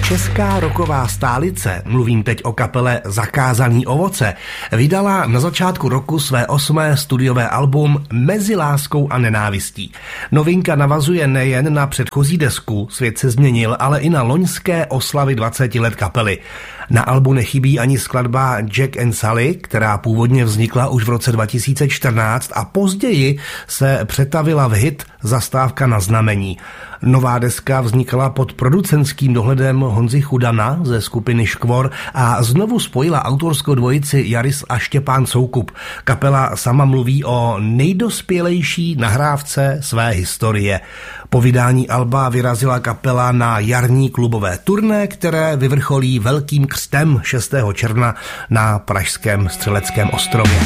Česká rocková stálice, mluvím teď o kapele Zakázaný ovoce, vydala na začátku roku své 8. studiové album Mezi láskou a nenávistí. Novinka navazuje nejen na předchozí desku Svět se změnil, ale i na loňské oslavy 20 let kapely. Na albu nechybí ani skladba Jack and Sally, která původně vznikla už v roce 2014 a později se přetavila v hit Zastávka na znamení. Nová deska vznikala pod producentským dohledem Honzy Chudana ze skupiny Škvor a znovu spojila autorskou dvojici Jaris a Štěpán Soukup. Kapela sama mluví o nejdospělejší nahrávce své historie. Po vydání alba vyrazila kapela na jarní klubové turné, které vyvrcholí Velkým křtem 6. června na pražském Střeleckém ostrově.